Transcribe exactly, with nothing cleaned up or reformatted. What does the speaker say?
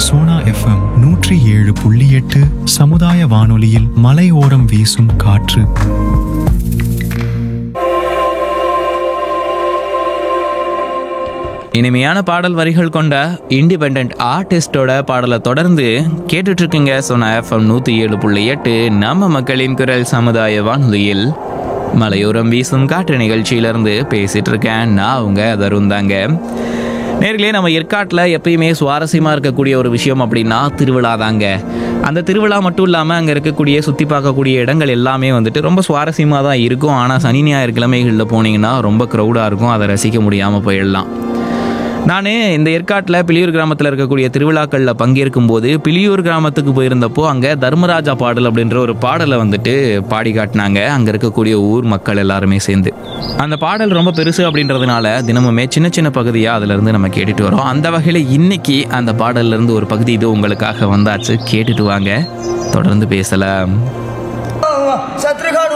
Sona FM நூற்றி ஏழு புள்ளி எட்டு சமுதாய வானொலியில் மலையோரம் வீசும் காற்று. இனிமையான பாடல் வரிகள் கொண்ட இண்டிபெண்ட் ஆர்டிஸ்டோட பாடலை தொடர்ந்து கேட்டுட்டு இருக்கீங்க சோனா எஃப்எம் நூற்றி ஏழு புள்ளி எட்டு நம்ம மக்களின் குரல் சமுதாய வானொலியில் மலையோரம் வீசும் காற்று நிகழ்ச்சியிலேருந்து பேசிகிட்டு இருக்கேன். நான் அவங்க தருந்தாங்க. நேர்களே, நம்ம ஏற்காட்டில் எப்பயுமே சுவாரஸ்யமாக இருக்கக்கூடிய ஒரு விஷயம் அப்படின்னா திருவிழா தாங்க. அந்த திருவிழா மட்டும் இல்லாமல் அங்கே இருக்கக்கூடிய சுற்றி பார்க்கக்கூடிய இடங்கள் எல்லாமே வந்துட்டு ரொம்ப சுவாரஸ்யமாக தான் இருக்கும். ஆனால் சனி ஞாயிறு கிழமைகளில் போனீங்கன்னா ரொம்ப க்ரௌடாக இருக்கும், அதை ரசிக்க முடியாமல் போயிடலாம். நான் இந்த ஏற்காட்டில் பிளியூர் கிராமத்தில் இருக்கக்கூடிய திருவிழாக்களில் பங்கேற்கும் போது பிளியூர் கிராமத்துக்கு போயிருந்தப்போ அங்கே தர்மராஜா பாடல் அப்படின்ற ஒரு பாடலை வந்துட்டு பாடி காட்டினாங்க அங்கே இருக்கக்கூடிய ஊர் மக்கள் எல்லாருமே சேர்ந்து. அந்த பாடல் ரொம்ப பெருசு அப்படின்றதுனால தினமுமே சின்ன சின்ன பகுதியாக அதிலிருந்து நம்ம கேட்டுட்டு வரோம். அந்த வகையில் இன்னைக்கு அந்த பாடல்லேருந்து ஒரு பகுதி இது உங்களுக்காக வந்தாச்சு. கேட்டுட்டு வாங்க, தொடர்ந்து பேசலாம்.